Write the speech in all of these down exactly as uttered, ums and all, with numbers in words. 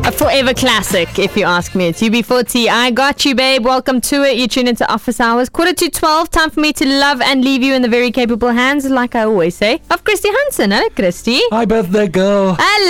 A forever classic, if you ask me. It's U B forty. I got you, babe. Welcome to it. You tune into Office Hours. Quarter to twelve. Time for me to love and leave you in the very capable hands, like I always say, of Christy Hansen. Hello, Christy. Hi, birthday girl.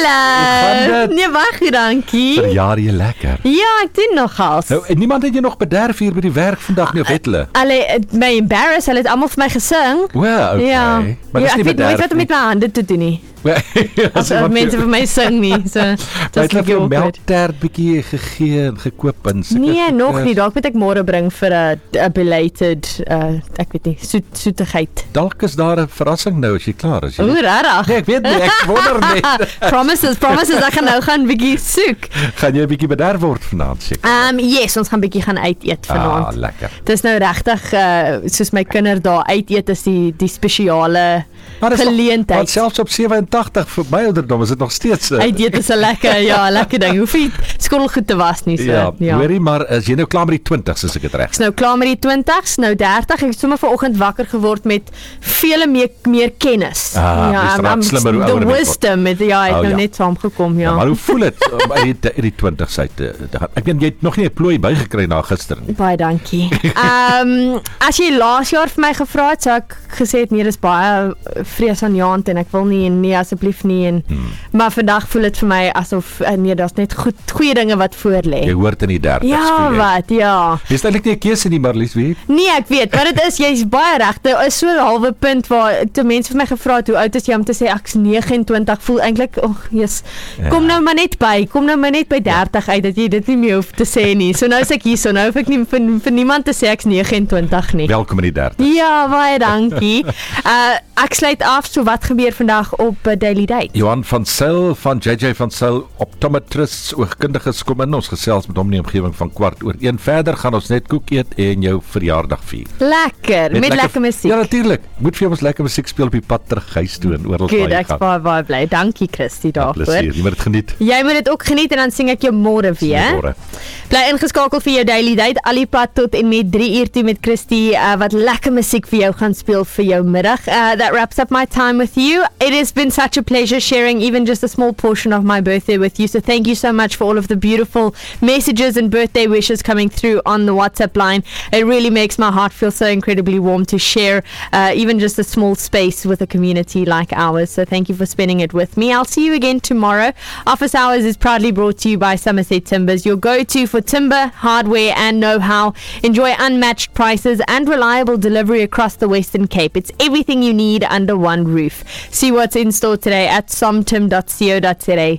Hallo. Nee, wacht, dankie. Verjaar je lekker? Ja, ek doen nogals. Nou, en niemand het jy nog bederf hier by die werk vandag nie, of het hulle? Hulle het my embarrass. Hulle het allemaal vir my gesing. Well, okay. Ja, Maar ja dis ek nie weet nooit wat om met my hande te doen nie. As, as mense vir my sing nie. So, het hulle vir melktert bietjie gegee en gekoop en sulke Nee, nog goeders? nie. Dalk moet ek môre bring vir 'n 'n belated uh, ek weet nie, soet soetigheid. Dalk is daar 'n verrassing nou as jy klaar is. Oeh, rarig. Nee, ek weet nie, ek wonder net. promises, promises, ek gaan nou gaan bietjie soek. Gaan jy bietjie bederf word vanaand seker? Um, yes, ons gaan bietjie gaan uit eet vanaand. Ah, lekker. Dis nou regtig uh, soos my kinders daar uit eet is die die spesiale geleentheid. Want selfs op sewenentagtig vir my ouderdom is dit nog steeds uh, Uit eet is 'n lekker, ja, lekker ding. Hoef nie skottelgoed te was nie so. Ja, ja. hoorie, maar as jy nou klaar met die twintigs, as ek dit reg. Ek's nou klaar met die twintigs, nou dertig. Ek het sommer vanoggend wakker geword met vele meer, meer kennis. Ah, ja, dis raak slimmer hoe the ouer mens wisdom, met, ja, het Oh, nou ja. net saamgekom, ja. Ja, maar hoe voel dit om uit die, die twintigs uit te te gaan? Ek weet jy het nog nie 'n plooi bygekry na gister nie. Baie dankie. Ehm um, as jy laas jaar vir my gevra het, sou ek gesê het nee, dis baie vreesaanjaend en ek wil nie en nee asseblief nie en hmm. maar vandag voel dit vir my asof uh, nee, daar's net goed goeie dinge wat voor lê. Jy hoort in die dertigs. Ja, wat? Ja. Dis eintlik nie 'n keuse nie, Marlies, weet? Nee, ek weet, wat dit is, jy's baie reg. Daar is so 'n halwe punt waar toe mense vir my gevra het hoe oud is jy om te sê ek's negenentwintig, voel eintlik, ag, Jesus. Kom ja. nou maar net by, kom nou maar net by dertig uit dat jy dit nie meer hoef te sê nie. So nou is ek hier, so nou hoef ek nie vir, vir niemand te sê ek's negenentwintig nie. Welkom in die dertigs. Ja, baie dankie. uh ek sluit af, so wat gebeur vandag op uh, Daily Date? Johan van Sail van J J van Sail, optometrist, oogkundiges kom in. Ons gesels met hom in die omgewing van kwart oor een. Verder gaan ons net koek eet en jou verjaardag vier. Lekker, met, met lekker, lekker musiek. Ja, natuurlik. Moet vir ons lekker musiek speel op die pad terug huis toe en oral waar jy gaan. Goed, ek's baie baie bly. Dankie Christy daarvoor. Plesier, jy moet dit geniet. Jy moet dit ook geniet en dan sing ek jou môre weer. Môre. Bly ingeskakel vir jou Daily Date al die pad tot en met drie uur toe met Christy uh, wat lekker musiek vir jou gaan speel vir jou middag. Uh, that wraps up my time with you. It has been such a pleasure sharing even just a small portion of my birthday with you. So thank you so much for all of the beautiful messages and birthday wishes coming through on the WhatsApp line. It really makes my heart feel so incredibly warm to share uh, even just a small space with a community like ours. So thank you for spending it with me. I'll see you again tomorrow. Office Hours is proudly brought to you by Somerset Timbers, your go-to for timber, hardware and know-how. Enjoy unmatched prices and reliable delivery across the Western Cape. It's everything you need under one roof. See what's in store today at somtim dot co dot za.